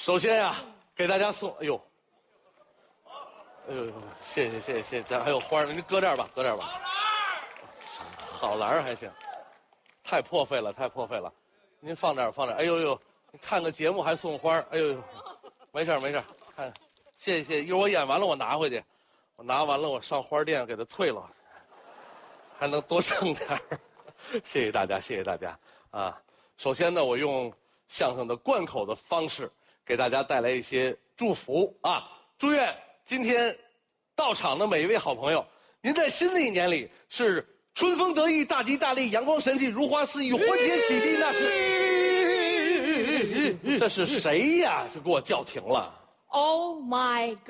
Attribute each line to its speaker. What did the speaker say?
Speaker 1: 首先呀，给大家送，哎呦，谢谢谢谢谢谢，咱还有花儿，您搁这儿吧，搁这儿吧。好篮儿还行，太破费了，太破费了。您放这儿放这儿，哎呦呦，看个节目还送花儿，哎呦呦，没事儿没事儿，看，谢谢谢谢，一会儿我演完了我拿回去，我拿完了我上花店给它退了，还能多挣点儿。谢谢大家，谢谢大家啊！首先呢，我用相声的贯口的方式给大家带来一些祝福啊！祝愿今天到场的每一位好朋友，您在新的一年里是春风得意、大吉大利、阳光神气、如花似玉、欢天喜地，那是。这是谁呀？就给我叫停了。
Speaker 2: Oh my God.